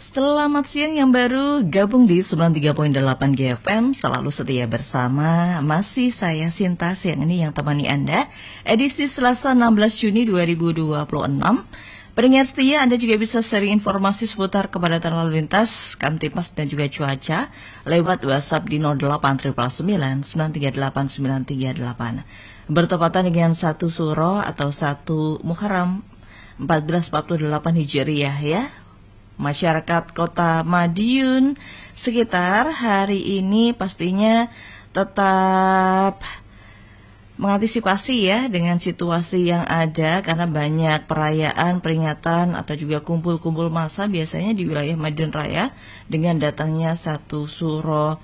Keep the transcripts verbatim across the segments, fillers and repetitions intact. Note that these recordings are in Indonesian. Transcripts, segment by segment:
Selamat siang yang baru gabung di sembilan puluh tiga koma delapan G F M. Selalu setia bersama. Masih saya Sinta siang ini yang temani Anda. Edisi Selasa enam belas Juni dua ribu dua puluh enam. Pendengar setia, Anda juga bisa sharing informasi seputar kepadatan lalu lintas, Kamtipas dan juga cuaca lewat WhatsApp di nol delapan sembilan sembilan sembilan tiga delapan sembilan tiga delapan. Bertepatan dengan satu Suro atau satu Muharram seribu empat ratus empat puluh delapan Hijriah ya. Masyarakat Kota Madiun sekitar hari ini pastinya tetap mengantisipasi ya dengan situasi yang ada, karena banyak perayaan, peringatan atau juga kumpul-kumpul massa biasanya di wilayah Madiun Raya dengan datangnya satu Suro.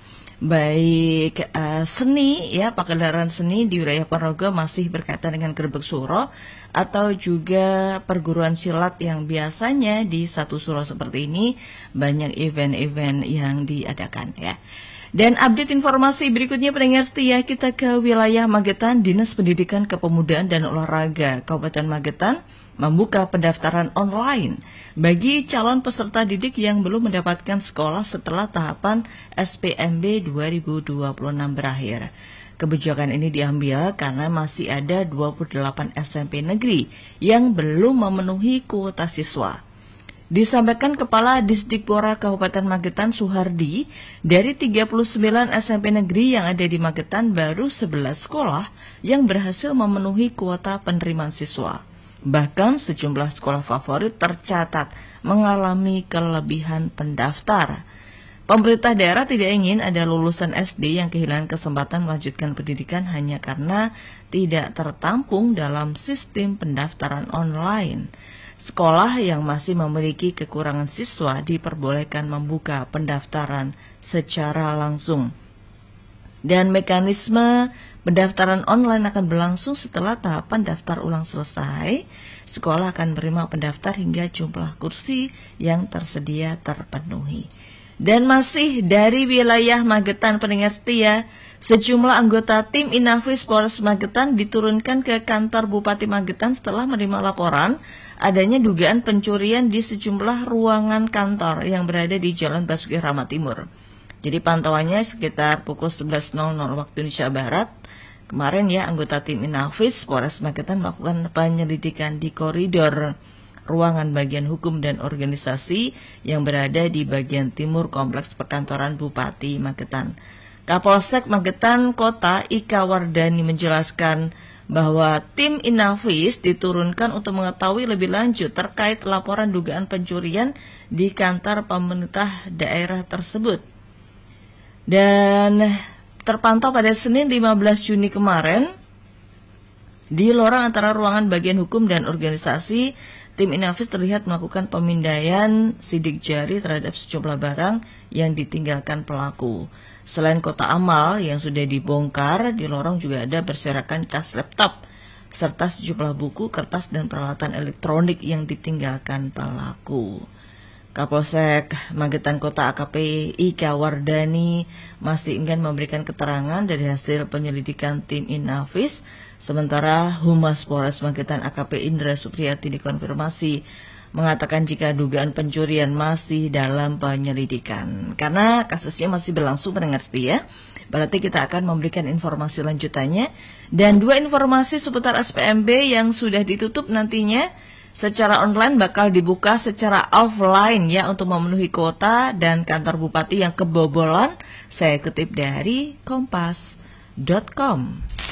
Baik uh, seni ya, pagelaran seni di wilayah Ponorogo masih berkaitan dengan Grebek Suro atau juga perguruan silat yang biasanya di satu Suro seperti ini banyak event-event yang diadakan ya. Dan update informasi berikutnya pendengar setia, kita ke wilayah Magetan. Dinas Pendidikan Kepemudaan dan Olahraga Kabupaten Magetan membuka pendaftaran online bagi calon peserta didik yang belum mendapatkan sekolah setelah tahapan S P M B dua ribu dua puluh enam berakhir. Kebijakan ini diambil karena masih ada dua puluh delapan S M P negeri yang belum memenuhi kuota siswa. Disampaikan Kepala Disdikpora Kabupaten Magetan Suhardi, dari tiga puluh sembilan S M P negeri yang ada di Magetan baru sebelas sekolah yang berhasil memenuhi kuota penerimaan siswa. Bahkan sejumlah sekolah favorit tercatat mengalami kelebihan pendaftar. Pemerintah daerah tidak ingin ada lulusan S D yang kehilangan kesempatan melanjutkan pendidikan hanya karena tidak tertampung dalam sistem pendaftaran online. Sekolah yang masih memiliki kekurangan siswa diperbolehkan membuka pendaftaran secara langsung. Dan mekanisme pendaftaran online akan berlangsung setelah tahapan daftar ulang selesai. Sekolah akan menerima pendaftar hingga jumlah kursi yang tersedia terpenuhi. Dan masih dari wilayah Magetan pendengar setia, sejumlah anggota tim Inafis Polres Magetan diturunkan ke kantor Bupati Magetan setelah menerima laporan adanya dugaan pencurian di sejumlah ruangan kantor yang berada di Jalan Basuki Rahmat Timur. Jadi pantauannya sekitar pukul sebelas waktu Indonesia Barat. Kemarin ya, anggota tim Inafis Polres Magetan melakukan penyelidikan di koridor ruangan bagian hukum dan organisasi yang berada di bagian timur kompleks perkantoran Bupati Magetan. Kapolsek Magetan Kota Ika Wardani menjelaskan bahwa tim Inafis diturunkan untuk mengetahui lebih lanjut terkait laporan dugaan pencurian di kantor pemerintah daerah tersebut. Dan terpantau pada Senin lima belas Juni kemarin, di lorong antara ruangan bagian hukum dan organisasi, tim Inafis terlihat melakukan pemindaian sidik jari terhadap sejumlah barang yang ditinggalkan pelaku. Selain kotak amal yang sudah dibongkar, di lorong juga ada berserakan cas laptop, serta sejumlah buku, kertas, dan peralatan elektronik yang ditinggalkan pelaku. Kapolsek Magetan Kota A K P Ika Wardani masih enggan memberikan keterangan dari hasil penyelidikan tim Inafis. Sementara Humas Polres Magetan A K P Indra Supriyati dikonfirmasi mengatakan jika dugaan pencurian masih dalam penyelidikan. Karena kasusnya masih berlangsung pendengar setia, berarti kita akan memberikan informasi lanjutannya. Dan dua informasi seputar S P M B yang sudah ditutup nantinya secara online bakal dibuka secara offline ya untuk memenuhi kuota dan kantor bupati yang kebobolan. Saya kutip dari kompas dot com.